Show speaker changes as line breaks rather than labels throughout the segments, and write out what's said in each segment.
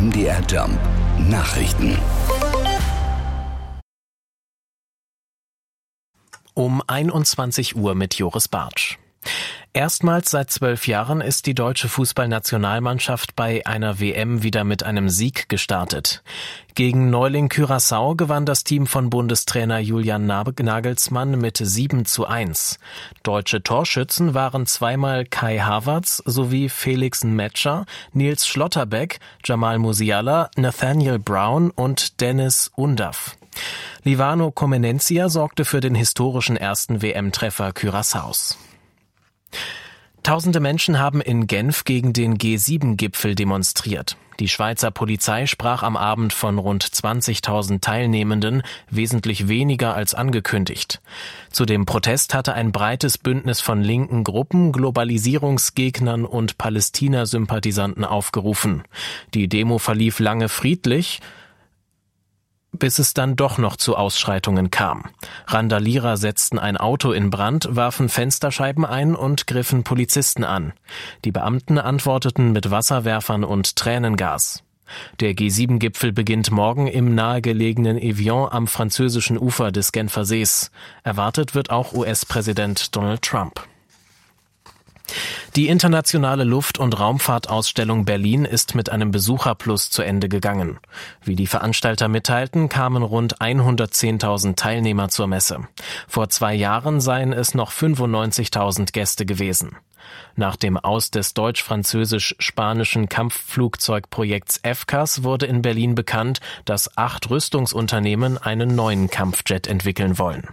MDR Jump Nachrichten.
Um 21 Uhr mit Joris Bartsch. Erstmals seit 12 Jahren ist die deutsche Fußballnationalmannschaft bei einer WM wieder mit einem Sieg gestartet. Gegen Neuling Curaçao gewann das Team von Bundestrainer Julian Nagelsmann mit 7:1. Deutsche Torschützen waren zweimal Kai Havertz sowie Felix Nmecha, Nils Schlotterbeck, Jamal Musiala, Nathaniel Brown und Dennis Undav. Livano Comenencia sorgte für den historischen ersten WM-Treffer Curaçaos. Tausende Menschen haben in Genf gegen den G7-Gipfel demonstriert. Die Schweizer Polizei sprach am Abend von rund 20.000 Teilnehmenden, wesentlich weniger als angekündigt. Zu dem Protest hatte ein breites Bündnis von linken Gruppen, Globalisierungsgegnern und Palästina-Sympathisanten aufgerufen. Die Demo verlief lange friedlich, bis es dann doch noch zu Ausschreitungen kam. Randalierer setzten ein Auto in Brand, warfen Fensterscheiben ein und griffen Polizisten an. Die Beamten antworteten mit Wasserwerfern und Tränengas. Der G7-Gipfel beginnt morgen im nahegelegenen Evian am französischen Ufer des Genfer Sees. Erwartet wird auch US-Präsident Donald Trump. Die internationale Luft- und Raumfahrtausstellung Berlin ist mit einem Besucherplus zu Ende gegangen. Wie die Veranstalter mitteilten, kamen rund 110.000 Teilnehmer zur Messe. Vor 2 Jahren seien es noch 95.000 Gäste gewesen. Nach dem Aus des deutsch-französisch-spanischen Kampfflugzeugprojekts FCAS wurde in Berlin bekannt, dass 8 Rüstungsunternehmen einen neuen Kampfjet entwickeln wollen.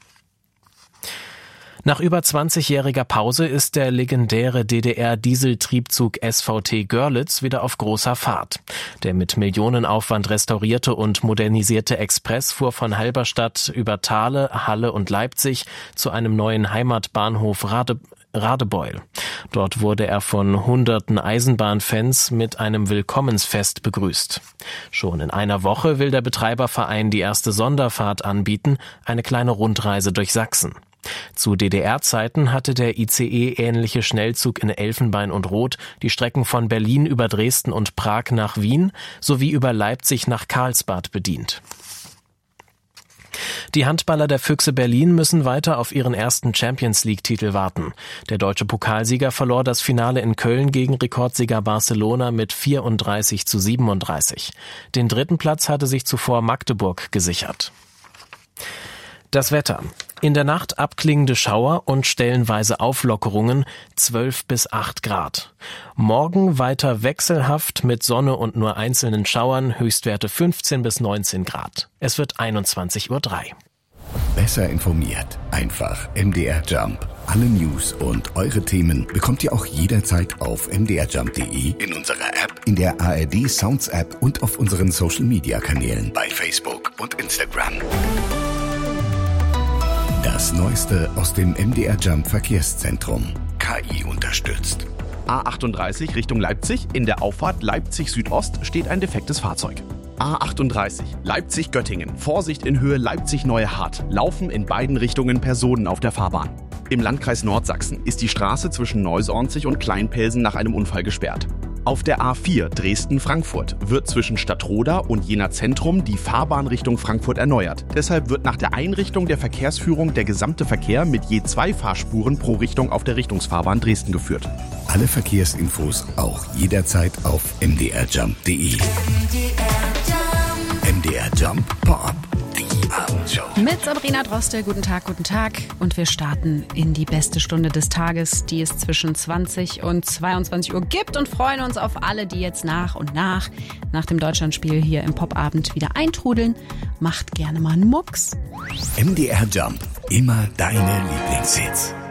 Nach über 20-jähriger Pause ist der legendäre DDR-Dieseltriebzug SVT Görlitz wieder auf großer Fahrt. Der mit Millionenaufwand restaurierte und modernisierte Express fuhr von Halberstadt über Thale, Halle und Leipzig zu einem neuen Heimatbahnhof Radebeul. Dort wurde er von hunderten Eisenbahnfans mit einem Willkommensfest begrüßt. Schon in einer Woche will der Betreiberverein die erste Sonderfahrt anbieten, eine kleine Rundreise durch Sachsen. Zu DDR-Zeiten hatte der ICE-ähnliche Schnellzug in Elfenbein und Rot die Strecken von Berlin über Dresden und Prag nach Wien sowie über Leipzig nach Karlsbad bedient. Die Handballer der Füchse Berlin müssen weiter auf ihren ersten Champions-League-Titel warten. Der deutsche Pokalsieger verlor das Finale in Köln gegen Rekordsieger Barcelona mit 34:37. Den 3. Platz hatte sich zuvor Magdeburg gesichert. Das Wetter. In der Nacht abklingende Schauer und stellenweise Auflockerungen, 12 bis 8 Grad. Morgen weiter wechselhaft mit Sonne und nur einzelnen Schauern, Höchstwerte 15 bis 19 Grad. Es wird 21:03 Uhr.
Besser informiert. Einfach MDR Jump. Alle News und eure Themen bekommt ihr auch jederzeit auf mdrjump.de, in unserer App, in der ARD Sounds App und auf unseren Social Media Kanälen bei Facebook und Instagram. Das Neueste aus dem MDR Jump Verkehrszentrum. KI unterstützt.
A38 Richtung Leipzig. In der Auffahrt Leipzig Südost steht ein defektes Fahrzeug. A38 Leipzig-Göttingen. Vorsicht in Höhe Leipzig-Neuehart. Laufen in beiden Richtungen Personen auf der Fahrbahn. Im Landkreis Nordsachsen ist die Straße zwischen Neusornzig und Kleinpelsen nach einem Unfall gesperrt. Auf der A4 Dresden-Frankfurt wird zwischen Stadtroda und Jena Zentrum die Fahrbahn Richtung Frankfurt erneuert. Deshalb wird nach der Einrichtung der Verkehrsführung der gesamte Verkehr mit je 2 Fahrspuren pro Richtung auf der Richtungsfahrbahn Dresden geführt.
Alle Verkehrsinfos auch jederzeit auf mdrjump.de. MDR Jump Pop. Die Abendshow.
Mit Sabrina Droste, guten Tag. Und wir starten in die beste Stunde des Tages, die es zwischen 20 und 22 Uhr gibt und freuen uns auf alle, die jetzt nach dem Deutschlandspiel hier im Popabend wieder eintrudeln. Macht gerne mal einen Mucks.
MDR Jump. Immer deine Lieblingshits.